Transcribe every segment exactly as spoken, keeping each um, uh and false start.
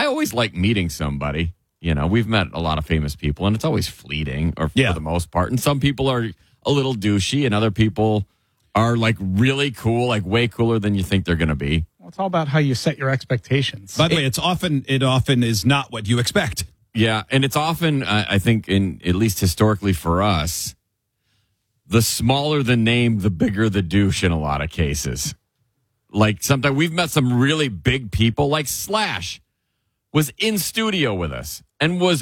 I always like meeting somebody. You know, we've met a lot of famous people, and it's always fleeting, or for Yeah. the most part. And some people are a little douchey, and other people are like really cool, like way cooler than you think they're going to be. Well, it's all about how you set your expectations. By the way, it's often it often is not what you expect. Yeah, and it's often, uh, I think, in at least historically for us, the smaller the name, the bigger the douche in a lot of cases. Like sometimes we've met some really big people, like Slash was in studio with us and was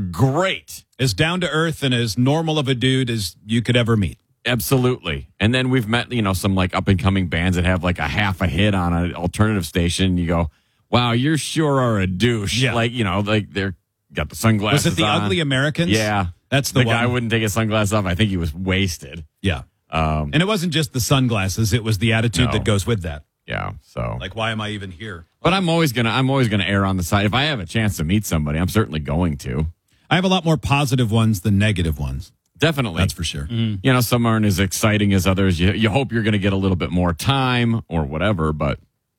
great. As down to earth and as normal of a dude as you could ever meet. Absolutely. And then we've met, you know, some like up and coming bands that have like a half a hit on an alternative station. And you go, wow, you sure are a douche. Yeah. Like, you know, like they're got the sunglasses Was it the on. Ugly Americans? Yeah. That's the, the one. guy wouldn't take his sunglasses off. I think he was wasted. Yeah. Um, And it wasn't just the sunglasses, it was the attitude No. that goes with that. yeah. So, Like, why am I even here? but I'm always gonna, I'm always gonna err on the side. If I have a chance to meet somebody, I'm certainly going to. I have a lot more positive ones than negative ones. Definitely. That's for sure. You know, some aren't as exciting as others. You, you hope you're going to get a little bit more time or whatever, but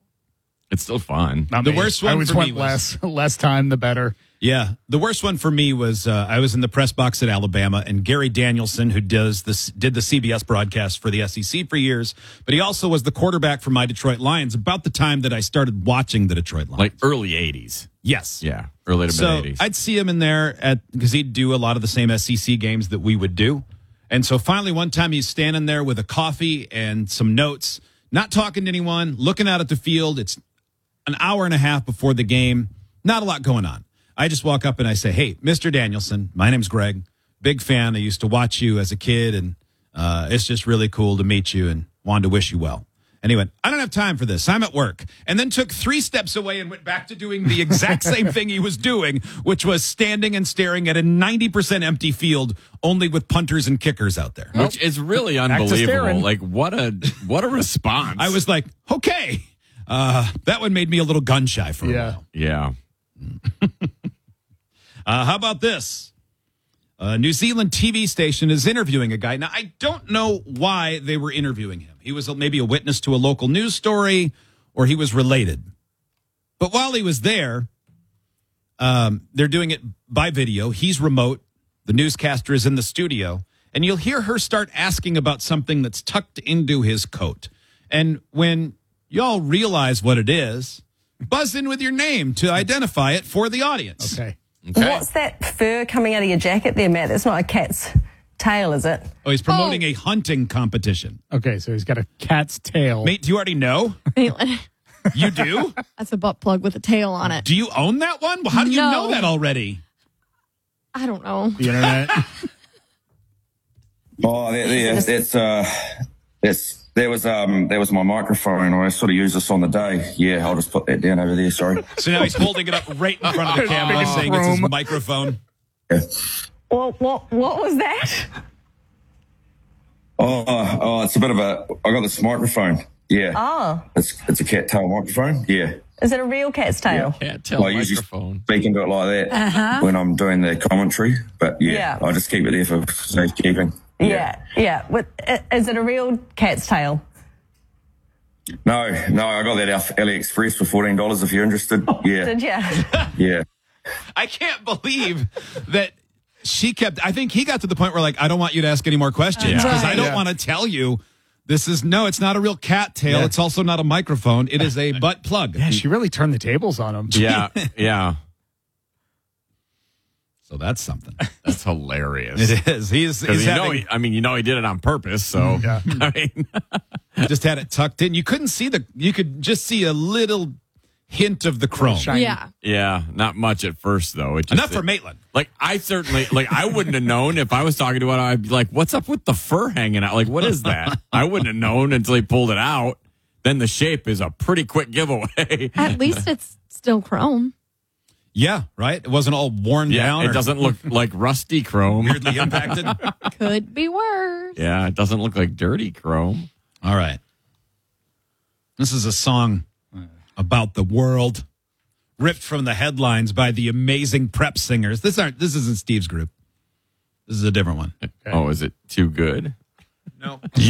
it's still fun. Not The me. worst one I always for want me was- less, less time, the better. Yeah. The worst one for me was uh, I was in the press box at Alabama, and Gary Danielson, who does this, did the C B S broadcast for the S E C for years, but he also was the quarterback for my Detroit Lions about the time that I started watching the Detroit Lions. Like early eighties. yes. Yeah. Early to So mid eighties. I'd see him in there at because he'd do a lot of the same S E C games that we would do. And so finally one time he's standing there with a coffee and some notes, not talking to anyone, looking out at the field. It's an hour and a half before the game. Not a lot going on. I just walk up and I say, hey, Mister Danielson, my name's Greg. Big fan. I used to watch you as a kid, and uh, it's just really cool to meet you and wanted to wish you well. And he went, I don't have time for this. I'm at work. And then took three steps away and went back to doing the exact same thing he was doing, which was standing and staring at a ninety percent empty field, only with punters and kickers out there. Which is really to unbelievable. staring. Like what a what a response. I was like, okay. Uh, that one made me a little gun shy for a Yeah. while. Yeah. Uh, how about this? A New Zealand T V station is interviewing a guy. Now, I don't know why they were interviewing him. He was maybe a witness to a local news story, or he was related. But while he was there, um, they're doing it by video. He's remote. The newscaster is in the studio. And you'll hear her start asking about something that's tucked into his coat. And when y'all realize what it is, buzz in with your name to identify it for the audience. Okay. Okay. What's that fur coming out of your jacket there, Matt? That's not a cat's tail, is it? Oh, he's promoting a hunting competition. Okay, so he's got a cat's tail. Mate, do you already know? Maitland. You do? That's a butt plug with a tail on it. Do you own that one? Well, how do you No. know that already? I don't know. The internet. Oh, that, yeah, that's uh, that's that was um, that was my microphone. I sort of use this on the day. Yeah, I'll just put that down over there. Sorry. So now he's holding it up right in front of the camera, Big saying it's his chrome. microphone. Yeah. Well, what what was that? Oh, oh, it's a bit of a. I got this microphone. Yeah. Oh, It's it's a cat tail microphone. Yeah. is it a real cat's tail? Can't tell I usually microphone. speak into it like that when I'm doing the commentary. But yeah, Yeah. I just keep it there for safekeeping. Yeah, yeah. With, i- is it a real cat's tail? No, no, I got that off AliExpress for fourteen dollars. If you're interested. Yeah. Did you? Yeah. I can't believe that she kept. I think he got to the point where, like, I don't want you to ask any more questions because I Right. don't Yeah. want to tell you. This is no, it's not a real cat tail. Yeah. It's also not a microphone. It is a butt plug. Yeah, she really turned the tables on him. Yeah. Yeah. So that's something. That's hilarious. It is. He's, Because he's you know, having, he, I mean, you know, he did it on purpose. So, Yeah. I mean, just had it tucked in. You couldn't see the. You could just see a little hint of the chrome. shiny. Yeah. yeah, not much at first though. It just, Enough for Maitland. Like I certainly, like I wouldn't have known if I was talking to it. I'd be like, "What's up with the fur hanging out? Like, what is that?" I wouldn't have known until he pulled it out. Then the shape is a pretty quick giveaway. At least it's still chrome. Yeah, right. It wasn't all worn Yeah, down. it or doesn't look like rusty chrome. weirdly impacted. Could be worse. Yeah, it doesn't look like dirty chrome. All right. This is a song about the world, ripped from the headlines by the amazing Prep Singers. This aren't. This isn't Steve's group. This is a different one. Oh, is it too good? No.